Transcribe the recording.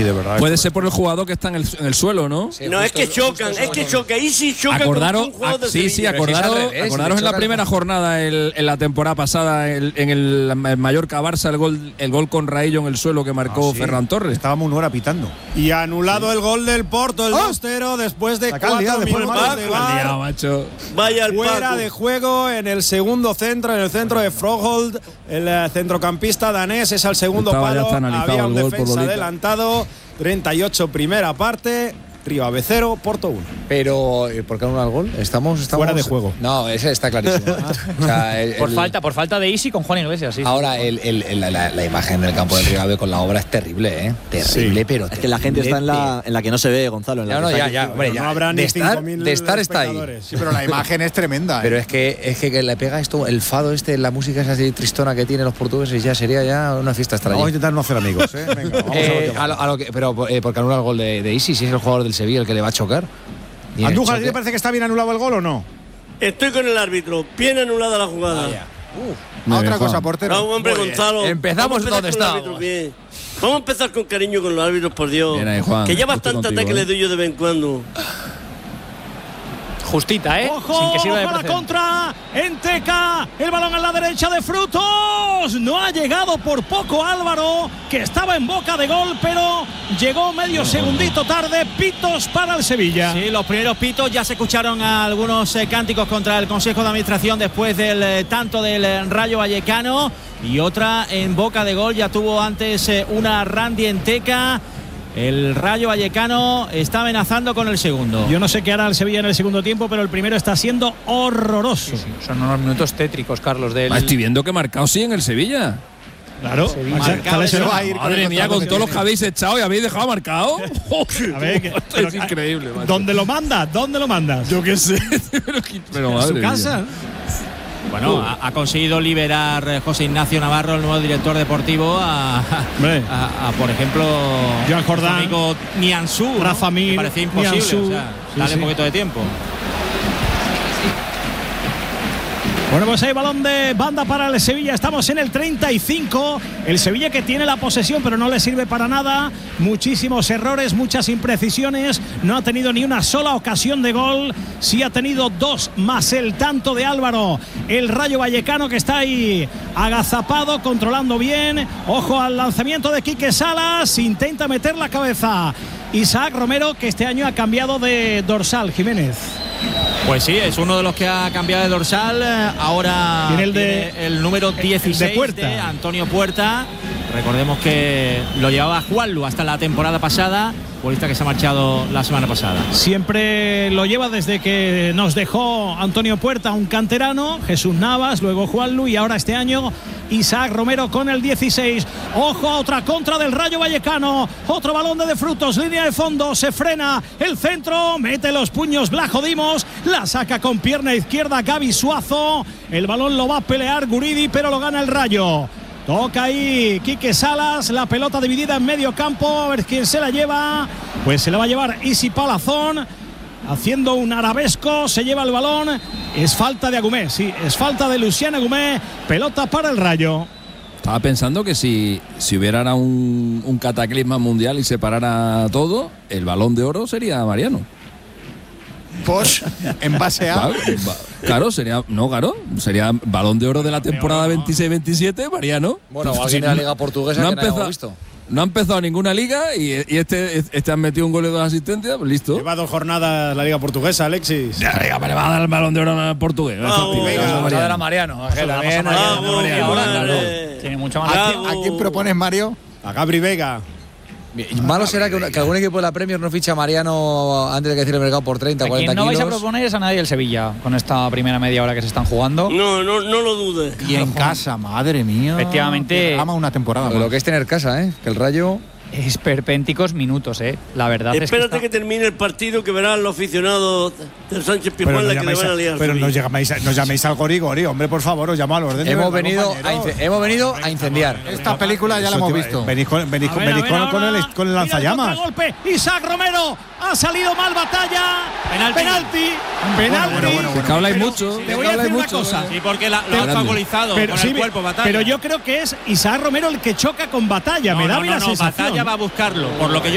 de verdad. Puede ser por el jugador que está en el suelo, ¿no? Sí, no, es que chocan. Ahí sí chocan con un jugador de Sevilla. Acordaros en la primera jornada en la temporada pasada en el Mallorca-Barça el gol con Raillo en el suelo que marcó Ferran Torres. Estábamos una hora pitando. Y anulado el gol del Porto, el 2-0 después de 4 minutos de VAR. Vaya el fuera de juego en el segundo centro, en el centro de Froholt, el centrocampista danés es al segundo palo. Había un defensa adelantado. 38 primera parte. Rivas 0, Porto 1. Pero, ¿por qué anula el gol? Estamos fuera de juego. No, ese está clarísimo. O sea, por falta de Isi con Juan Iglesias. Sí. Ahora, la imagen del campo del Rivas con la obra es terrible, ¿eh? Terrible, pero es que la gente está en la que no se ve, Gonzalo. En la no habrá ni 5.000 estar está ahí. Sí, pero la imagen es tremenda. Pero es que le pega esto, el fado la música esa así tristona que tienen los portugueses, ya sería una fiesta extraña. Vamos a intentar no hacer amigos, ¿eh? Venga, vamos pero porque anula el gol de Isi, si es el jugador del Sevilla el que le va a chocar. Andújar, ¿a ti te parece que está bien anulado el gol o no? Estoy con el árbitro. Bien anulada la jugada. Otra cosa, portero. No, hombre, Gonzalo. Empezamos donde estábamos. Vamos a empezar con cariño con los árbitros, por Dios. Bien ahí, Juan, que ya bastante ataque le doy yo de vez en cuando. Justita, ¿eh? Ojo, sin que sirva de la contra en Teca, el balón a la derecha de Frutos, no ha llegado por poco Álvaro, que estaba en boca de gol, pero llegó medio segundito tarde. Pitos para el Sevilla. Sí, los primeros pitos, ya se escucharon algunos cánticos contra el Consejo de Administración después del tanto del Rayo Vallecano, y otra en boca de gol, ya tuvo antes una Randy en Teca. El Rayo Vallecano está amenazando con el segundo. Yo no sé qué hará el Sevilla en el segundo tiempo, pero el primero está siendo horroroso. Sí, son unos minutos tétricos, Carlos. Estoy viendo que marcado sí en el Sevilla. Claro, madre mía, con todos los que habéis echado y habéis dejado marcado. A ver, es increíble, macho. ¿Dónde lo mandas? ¿Dónde lo mandas? Yo qué sé. Pero madre ¿En su casa? Mía. Bueno, ha conseguido liberar José Ignacio Navarro, el nuevo director deportivo, a por ejemplo, Joan Jordán, amigo Nianzú, Rafa Mir, parecía imposible. Nianzú, o sea, dale un poquito de tiempo. Bueno, pues hay balón de banda para el Sevilla. Estamos en el 35. El Sevilla que tiene la posesión, pero no le sirve para nada. Muchísimos errores, muchas imprecisiones. No ha tenido ni una sola ocasión de gol. Sí ha tenido dos, más el tanto de Álvaro. El Rayo Vallecano que está ahí agazapado, controlando bien. Ojo al lanzamiento de Quique Salas. Intenta meter la cabeza Isaac Romero, que este año ha cambiado de dorsal. Jiménez. Pues sí, es uno de los que ha cambiado de dorsal. Ahora tiene el número 16 de Antonio Puerta. Recordemos que lo llevaba Juanlu hasta la temporada pasada, futbolista que se ha marchado la semana pasada. Siempre lo lleva desde que nos dejó Antonio Puerta, un canterano, Jesús Navas, luego Juanlu y ahora este año Isaac Romero con el 16. Ojo a otra contra del Rayo Vallecano. Otro balón de Frutos, línea de fondo, se frena el centro, mete los puños Blajo Dimos, la saca con pierna izquierda Gaby Suazo. El balón lo va a pelear Guridi, pero lo gana el Rayo. Toca ahí Quique Salas, la pelota dividida en medio campo, a ver quién se la lleva. Pues se la va a llevar Isi Palazón, haciendo un arabesco, se lleva el balón. Es falta de Agumé, sí, es falta de Luciano Agumé, pelota para el Rayo. Estaba pensando que si hubiera un cataclisma mundial y se parara todo, el Balón de Oro sería Mariano. Pues en base a claro, sería Balón de Oro de la temporada 26-27, Mariano. Bueno, o alguien de la Liga Portuguesa no que no hayamos visto. No ha empezado ninguna liga y este han metido un gol y 2 asistencias, pues listo. Lleva 2 jornadas la Liga Portuguesa, Alexis. Ya, le va a dar el Balón de Oro al portugués. Era Mariano. Tiene mucho más. ¿A quién propones, Mario? A Gabri Vega. Malo será que algún equipo de la Premier no ficha a Mariano antes de que cierre el mercado por 30, 40 kilos. No vais a proponer es a nadie el Sevilla con esta primera media hora que se están jugando. No lo dudes. Y en casa, madre mía. Efectivamente. Ama una temporada. Lo que es tener casa, que el Rayo. Esperpénticos minutos, la verdad. Espérate que termine el partido, que verán los aficionados del Sánchez Pizjuán la que le van a liar. Pero nos llaméis al Gorigori, hombre, por favor, os llamo al orden. Hemos venido a incendiar. Esta película ya la hemos visto. Venís con el lanzallamas. Golpe, Isaac Romero ha salido mal batalla. Penalti. Bueno, que habláis mucho. Te voy a decir una cosa. Sí, porque lo han faculizado con el cuerpo Batalla. Pero yo creo que es Isaac Romero el que choca con Batalla. Me da la sensación. Batalla va a buscarlo, por lo que yo